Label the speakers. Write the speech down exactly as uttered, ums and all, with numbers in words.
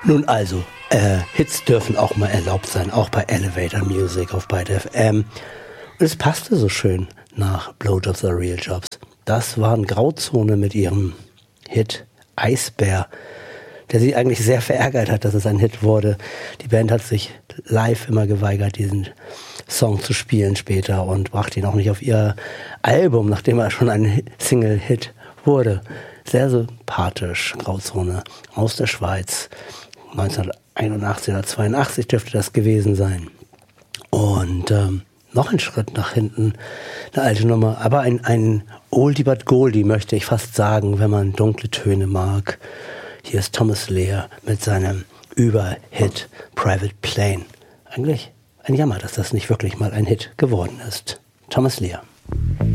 Speaker 1: Nun also, äh, Hits dürfen auch mal erlaubt sein, auch bei Elevator Music auf Byte F M. Und es passte so schön nach Blowjobs or Real Jobs. Das waren Grauzone mit ihrem Hit Eisbär, der sie eigentlich sehr verärgert hat, dass es ein Hit wurde. Die Band hat sich live immer geweigert, diesen Song zu spielen später und brachte ihn auch nicht auf ihr Album, nachdem er schon ein Single-Hit wurde. Sehr sympathisch, Grauzone aus der Schweiz. neunzehnhunderteinundachtzig oder zweiundachtzig dürfte das gewesen sein. Und ähm, noch ein Schritt nach hinten, eine alte Nummer, aber ein, ein Oldie but Goldie, möchte ich fast sagen, wenn man dunkle Töne mag. Hier ist Thomas Lear mit seinem Überhit Private Plane. Eigentlich ein Jammer, dass das nicht wirklich mal ein Hit geworden ist. Thomas Lear.